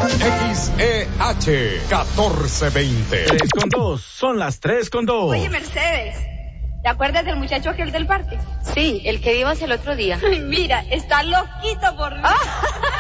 XEH 1420. 3:2, son las 3:2. Oye, Mercedes, ¿te acuerdas del muchacho aquel del parque? Sí, el que vimos el otro día. Ay, mira, está loquito por mí.